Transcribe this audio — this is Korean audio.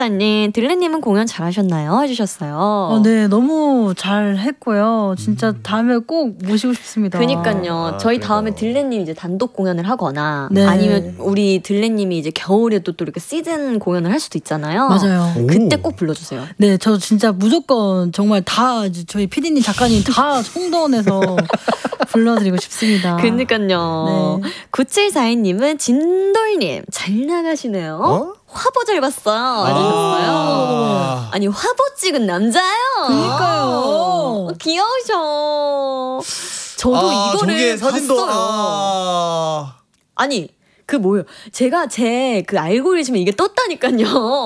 님, 들레님은 공연 잘하셨나요? 해주셨어요. 네, 너무 잘 했고요. 진짜 다음에 꼭 모시고 싶습니다. 그니까요. 저희 다음에 들레님 이제 단독 공연을 하거나 아니면 우리 들레님이 이제 겨울에도 또 이렇게 시즌 공연을 할 수도 있잖아요. 맞아요. 그때 꼭 불러주세요. 네, 저 진짜 무조건 정말 다 저희 PD님, 작가님 다 총동원해서 불러드리고 싶습니다. 그니까요. 네. 9742님은 진돌님 잘 나가시네요. 화보 잘 봤어요. 해주셨어요. 아니 화보 찍은 남자예요. 그니까요. 귀여우셔. 저도 이거를 봤어요. 아니 그 뭐예요? 제가 제 그 알고리즘에 이게 떴다니까요.